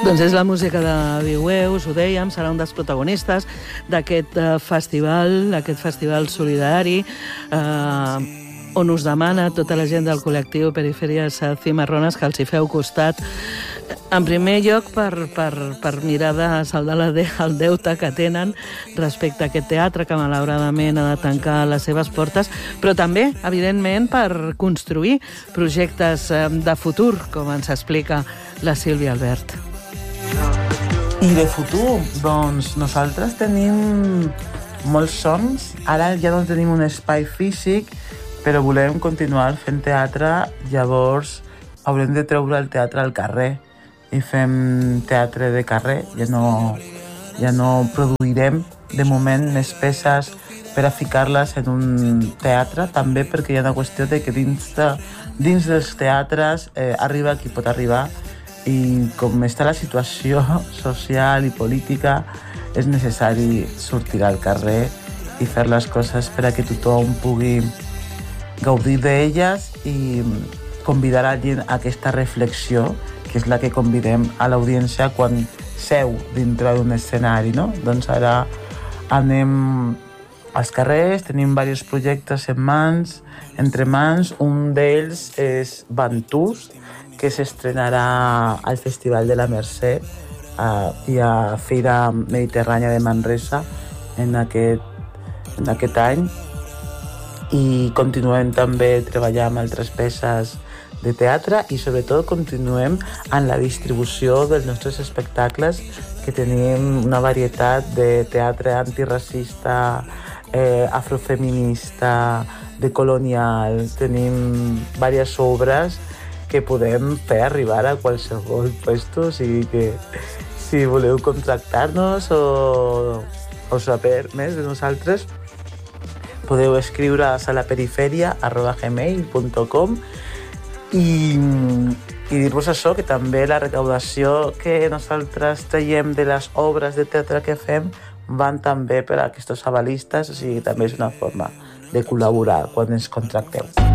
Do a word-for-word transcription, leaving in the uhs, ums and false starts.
Doncs és la música de Viueu, us ho dèiem, serà un dels protagonistes d'aquest eh, festival, d'aquest festival solidari, eh, on us demana tota la gent del col·lectiu Perifèries Cimarrones que els hi feu costat, en primer lloc per, per, per mirar de saldar la de, el deute que tenen respecte a aquest teatre que malauradament ha de tancar les seves portes, però també, evidentment, per construir projectes eh, de futur, com ens explica la Sílvia Albert. I de futur, doncs nosaltres tenim molts somnis. Ara ja no tenim un espai físic, però volem continuar fent teatre, llavors haurem de treure el teatre al carrer i fem teatre de carrer. Ja no, ja no produirem de moment més peces per a ficar-les en un teatre, també perquè hi ha una qüestió de que dins, de, dins dels teatres eh, arriba qui pot arribar, i com està la situació social i política és necessari sortir al carrer i fer les coses per a que tothom pugui gaudir d'elles i convidar a gent a aquesta reflexió, que és la que convidem a l'audiència quan seu dintre d'un escenari, no? Doncs ara anem als carrers, tenim diversos projectes en mans, entre mans. Un d'ells és Ventús, que s'estrenarà al Festival de la Mercè uh, i a Fira Mediterrània de Manresa en aquest, en aquest any. I continuem també treballant amb altres peces de teatre i sobretot continuem en la distribució dels nostres espectacles, que tenim una varietat de teatre antiracista, eh, afrofeminista, de colonial. Tenim diverses obres que podem fer arribar a qualsevol puesto, o sigui que si voleu contractar-nos o, o saber més de nosaltres, podeu escriure a salaperiferia arroba gmail punt com i, i dir-vos això, que també la recaudació que nosaltres traiem de les obres de teatre que fem van també per a aquests avalistes, o sigui, també és una forma de col·laborar quan ens contracteu.